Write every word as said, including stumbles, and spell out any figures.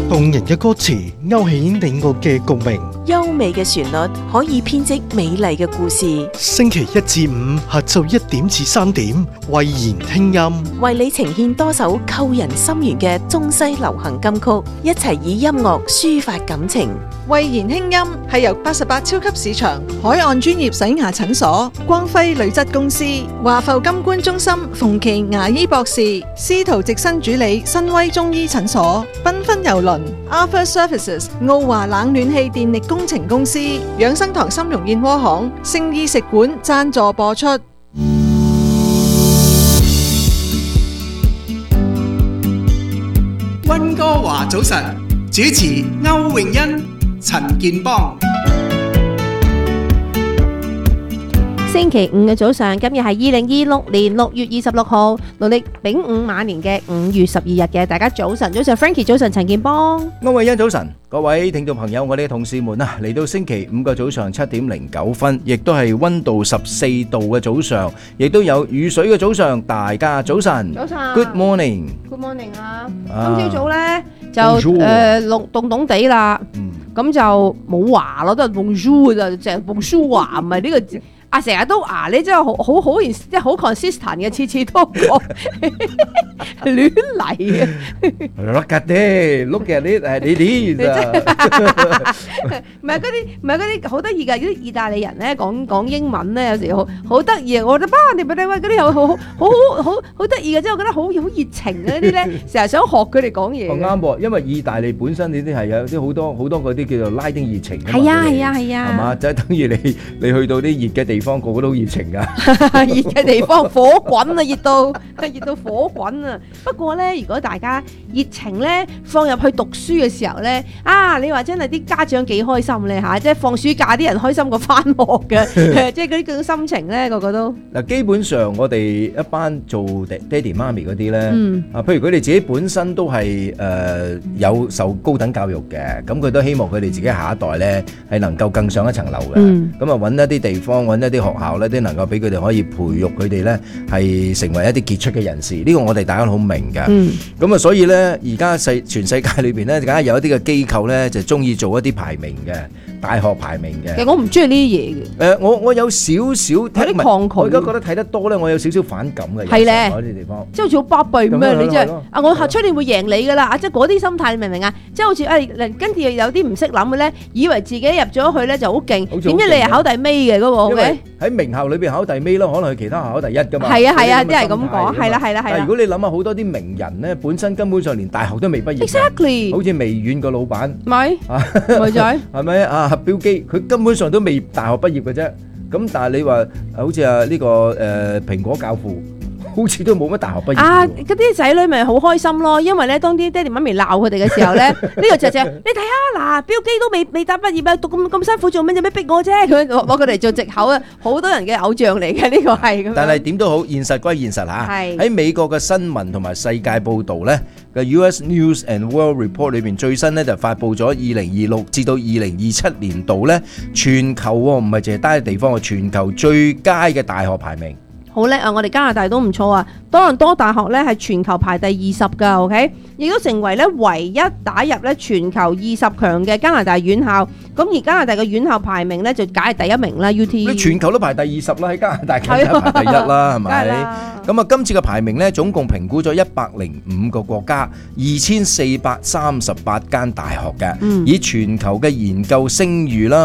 動人嘅歌詞勾起你我嘅共鳴， 優美嘅旋律可以編織美麗嘅故事。 星期一至五下晝一點至三點，慧言聽音， 為你呈現多首扣人心弦嘅中西流行金曲，一齊以音樂抒發感情。 慧言輕音係由八十八超級市場、海岸專業洗牙診所、光輝鋁質公司、華埠金冠中心、馮琪牙醫博士、司徒直新主理、新威中醫診所、繽紛郵輪、Arthur Services、奧華冷暖氣電力工程公司、養生堂參茸燕窩行、聖意食館贊助播出。 溫哥華早晨，主持歐詠欣、陳健邦。 星期五嘅早上，今日係二零二六年六月二十六號，農曆丙午晚年嘅五月十二日嘅。大家早晨，早晨 Frankie， 早晨陳健邦， 歐詠欣早晨，各位聽眾朋友，我哋嘅同事們啊，嚟到星期五嘅早上七點零九分，亦都係溫度十四度嘅早上，亦都有雨水嘅早上。大家早晨， 早晨 ，Good morning，Good morning 啊！ 啊今朝早咧就誒凍凍凍地啦，咁就冇話咯，都係 bonjour 嘅啫，淨係 bonjour 話，唔係呢個字。啊！成日都啊，你真係好好好，即係好 consistent 嘅，次次都講亂嚟嘅。 Look at it，look at it，誒你啲啊， 唔係嗰啲，唔係嗰啲好得意㗎，嗰啲意大利人咧講講英文咧，有時好好得意啊！我覺得，哇！你咪你喂嗰啲好好好好好好得意嘅，即係我覺得好好熱情嘅嗰啲咧，成日想學佢哋講嘢。 啱喎，因為意大利本身呢啲係有啲好多好多嗰啲叫做拉丁熱情。 係啊係啊係啊， 係嘛？就係等於你你去到啲熱嘅地方。地方個個都好熱情噶， 熱嘅地方火滾啊，熱到熱到火滾啊！不過咧，如果大家熱情咧放入去讀書嘅時候咧，啊，你話真係啲家長幾開心咧嚇，即係放暑假啲人開心過翻學嘅，即係嗰啲嗰種心情咧，個個都嗱。基本上我哋一班做爹爹哋媽咪嗰啲咧，啊，譬如佢哋自己本身都係誒有受高等教育嘅，咁佢都希望佢哋自己下一代咧係能夠更上一層樓嘅，咁啊揾一啲地方揾一啲學校咧，都能夠俾佢哋可以培育佢哋咧，係成為一啲傑出嘅人士。呢個我哋大家都好明㗎。咁啊，所以咧，而家世全世界裏邊咧，梗係有一啲嘅機構咧，就中意做一啲排名嘅大學排名嘅。 其實我唔中意呢啲嘢嘅。 誒，我我有少少有啲抗拒。 我而家覺得睇得多咧，我有少少反感嘅。 係咧， 嗰啲地方， 即係好似好巴閉咩？你真係啊！我出年會贏你㗎啦！啊，即係嗰啲心態，你明唔明啊？即係好似誒，跟住有啲唔識諗嘅咧，以為自己入咗去咧就好勁，點知你係考第尾嘅嗰個嘅？喺名校裏邊考第尾咯，可能係其他考第一㗎嘛。 係啊係啊，啲係咁講，係啦係啦係啦。 但係如果你諗下好多啲名人咧，本身根本上連大學都未畢業。 Exactly。好似微軟個老闆。 咪咪就係。係咪啊？標基佢根本上都未大學畢業嘅啫。咁但係你話好似啊呢個誒蘋果教父。好似都冇乜大學畢業啊！ 嗰啲仔女咪好開心咯，因為咧當啲爹哋媽咪鬧佢哋嘅時候咧，呢個就就你睇下嗱，標基都未未達畢業啊，讀咁咁辛苦做咩？做咩逼我啫？佢攞佢嚟做藉口啊！好多人嘅偶像嚟嘅呢個係咁。 但係點都好，現實歸現實嚇。係喺美國嘅新聞同埋世界報導咧嘅 U S News and World Report 裏邊最新咧就發布咗二零二六至到二零二七年度咧全球喎，唔係淨係單一地方嘅全球最佳嘅大學排名。 好叻啊！我哋加拿大都唔錯啊，多倫多大學咧係全球排第二十噶 ，OK， 亦都成為咧唯一打入咧全球二十強嘅加拿大院校。咁而加拿大嘅院校排名咧就梗係第一名啦 ，U T。 你全球都排第二十啦，喺加拿大梗係排第一啦，係咪？咁啊，今次嘅排名咧總共評估咗一百零五個國家，二千四百三十八間大學嘅，以全球嘅研究聲譽啦。